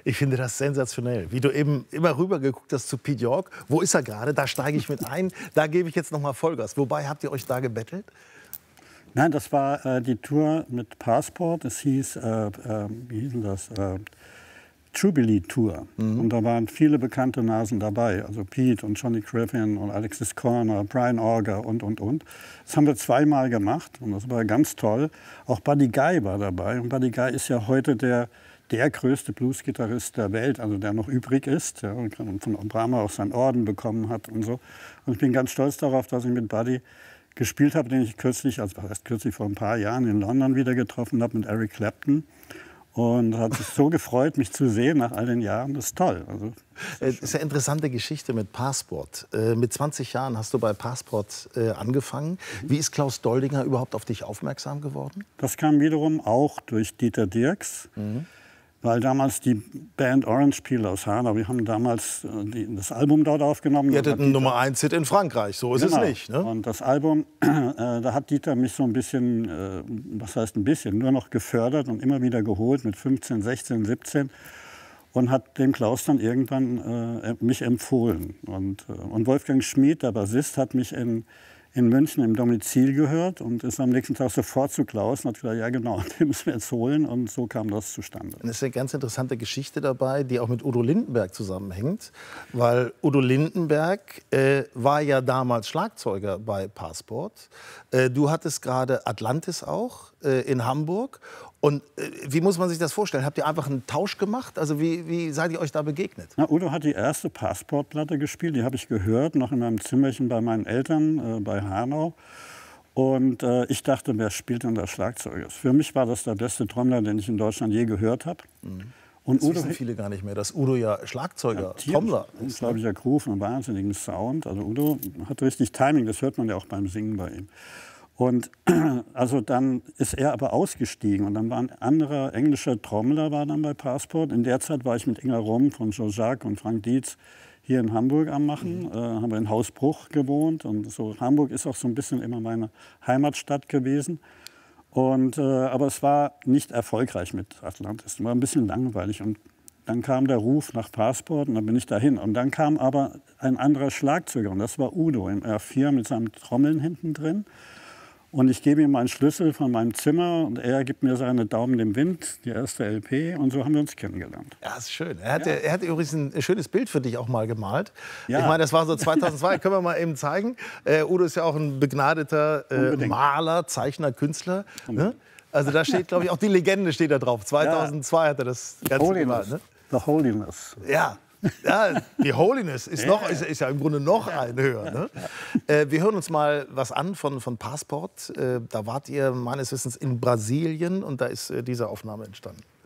Ich finde das sensationell, wie du eben immer rüber geguckt hast zu Pete York. Wo ist er gerade? Da steige ich mit ein. Da gebe ich jetzt noch mal Vollgas. Wobei, habt ihr euch da gebettelt? Nein, das war die Tour mit Passport. Es hieß, wie hieß denn das? Jubilee Tour. Und da waren viele bekannte Nasen dabei. Also Pete und Johnny Griffin und Alexis Corner, Brian Auger und. Das haben wir zweimal gemacht und das war ganz toll. Auch Buddy Guy war dabei. Und Buddy Guy ist ja heute der größte Bluesgitarrist der Welt, also der noch übrig ist. Ja, und von Obama auch seinen Orden bekommen hat und so. Und ich bin ganz stolz darauf, dass ich mit Buddy gespielt habe, den ich kürzlich, also erst kürzlich vor ein paar Jahren in London wieder getroffen habe mit Eric Clapton. Und hat sich so gefreut, mich zu sehen nach all den Jahren. Das ist toll. Also, das ist eine interessante Geschichte mit Passport. Mit 20 Jahren hast du bei Passport angefangen. Wie ist Klaus Doldinger überhaupt auf dich aufmerksam geworden? Das kam wiederum auch durch Dieter Dierks. Weil damals die Band Orange Peel aus Hanau, wir haben damals das Album dort aufgenommen. Ihr hattet einen Nummer-1-Hit in Frankreich, so ist es nicht. Ne? Und das Album, da hat Dieter mich so ein bisschen, was heißt ein bisschen, nur noch gefördert und immer wieder geholt mit 15, 16, 17. Und hat dem Klaus dann irgendwann mich empfohlen. Und Wolfgang Schmid, der Bassist, hat mich in München im Domizil gehört und ist am nächsten Tag sofort zu Klaus und hat gesagt, ja genau, den müssen wir jetzt holen. Und so kam das zustande. Es ist eine ganz interessante Geschichte dabei, die auch mit Udo Lindenberg zusammenhängt. Weil Udo Lindenberg war ja damals Schlagzeuger bei Passport. Du hattest gerade Atlantis auch in Hamburg. Und wie muss man sich das vorstellen? Habt ihr einfach einen Tausch gemacht? Also wie seid ihr euch da begegnet? Na, Udo hat die erste Passportplatte gespielt, die habe ich gehört, noch in meinem Zimmerchen bei meinen Eltern bei Hanau. Und ich dachte, wer spielt denn da Schlagzeug? Für mich war das der beste Trommler, den ich in Deutschland je gehört habe. Und das wissen viele gar nicht mehr, dass Udo ja Schlagzeuger, Trommler ist. Unglaublicher Groove, einen wahnsinnigen Sound. Also Udo hat richtig Timing, das hört man ja auch beim Singen bei ihm. Und also dann ist er aber ausgestiegen und dann war ein anderer englischer Trommler war dann bei Passport. In der Zeit war ich mit Inga Romm von Jean-Jacques und Frank Dietz hier in Hamburg am Machen. Haben wir in Hausbruch gewohnt und so. Hamburg ist auch so ein bisschen immer meine Heimatstadt gewesen. Und, aber es war nicht erfolgreich mit Atlantis. Es war ein bisschen langweilig und dann kam der Ruf nach Passport und dann bin ich dahin. Und dann kam aber ein anderer Schlagzeuger und das war Udo im R4 mit seinem Trommeln hinten drin. Und ich gebe ihm meinen Schlüssel von meinem Zimmer und er gibt mir seine Daumen im Wind, die erste LP, und so haben wir uns kennengelernt. Ja, das ist schön. Er hat übrigens ein schönes Bild für dich auch mal gemalt. Ja. Ich meine, das war so 2002, können wir mal eben zeigen. Udo ist ja auch ein begnadeter Maler, Zeichner, Künstler. Ne? Also da steht, glaube ich, auch die Legende steht da drauf. 2002 hat er das Ganze gemalt. Ne? The Holiness. Ja. Ja, die Holiness ist ja im Grunde noch ein höher. Ne? Wir hören uns mal was an von Passport. Da wart ihr meines Wissens in Brasilien und da ist diese Aufnahme entstanden.